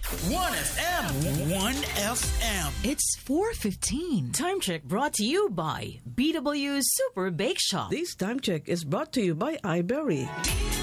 1FM. 1FM. It's 4:15. Time check brought to you by BW Super Bake Shop. This time check is brought to you by iBerry.